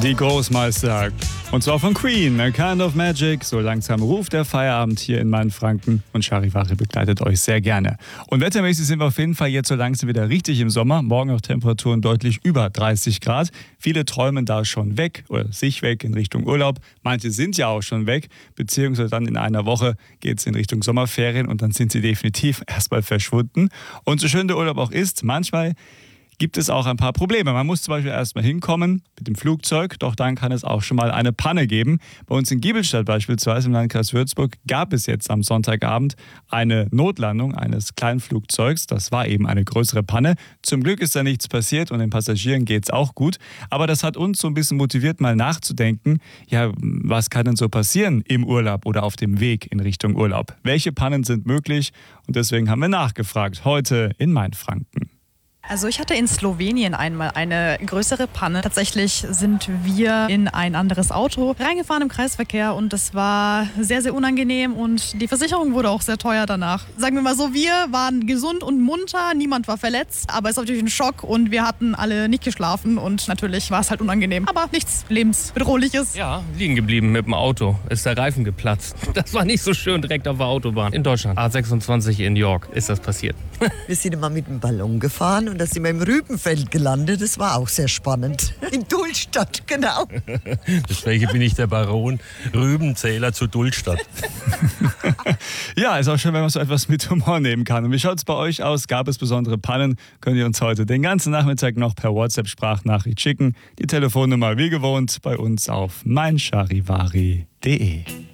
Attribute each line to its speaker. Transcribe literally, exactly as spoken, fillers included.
Speaker 1: Die Großmeister. Und zwar von Queen, A Kind of Magic. So langsam ruft der Feierabend hier in Mainfranken. Und Charivari begleitet euch sehr gerne. Und wettermäßig sind wir auf jeden Fall jetzt so langsam wieder richtig im Sommer. Morgen auch Temperaturen deutlich über dreißig Grad. Viele träumen da schon weg oder sich weg in Richtung Urlaub. Manche sind ja auch schon weg. Beziehungsweise dann in einer Woche geht es in Richtung Sommerferien. Und dann sind sie definitiv erstmal verschwunden. Und so schön der Urlaub auch ist, manchmal gibt es auch ein paar Probleme. Man muss zum Beispiel erstmal hinkommen mit dem Flugzeug, doch dann kann es auch schon mal eine Panne geben. Bei uns in Giebelstadt beispielsweise im Landkreis Würzburg gab es jetzt am Sonntagabend eine Notlandung eines kleinen Flugzeugs. Das war eben eine größere Panne. Zum Glück ist da nichts passiert und den Passagieren geht es auch gut. Aber das hat uns so ein bisschen motiviert, mal nachzudenken, ja, was kann denn so passieren im Urlaub oder auf dem Weg in Richtung Urlaub? Welche Pannen sind möglich? Und deswegen haben wir nachgefragt, heute in Mainfranken.
Speaker 2: Also ich hatte in Slowenien einmal eine größere Panne. Tatsächlich sind wir in ein anderes Auto reingefahren im Kreisverkehr und das war sehr, sehr unangenehm und die Versicherung wurde auch sehr teuer danach. Sagen wir mal so, wir waren gesund und munter, niemand war verletzt, aber es war natürlich ein Schock und wir hatten alle nicht geschlafen und natürlich war es halt unangenehm, aber nichts lebensbedrohliches.
Speaker 3: Ja, liegen geblieben mit dem Auto, ist der Reifen geplatzt. Das war nicht so schön direkt auf der Autobahn. In Deutschland, A sechsundzwanzig in York ist das passiert.
Speaker 4: Wir sind immer mit dem Ballon gefahren und da sind wir im Rübenfeld gelandet. Das war auch sehr spannend. In Dullstadt, genau.
Speaker 5: Deswegen bin ich der Baron Rübenzähler zu Dullstadt.
Speaker 1: Ja, ist auch schön, wenn man so etwas mit Humor nehmen kann. Und wie schaut es bei euch aus? Gab es besondere Pannen? Könnt ihr uns heute den ganzen Nachmittag noch per WhatsApp-Sprachnachricht schicken. Die Telefonnummer wie gewohnt bei uns auf mein charivari punkt de.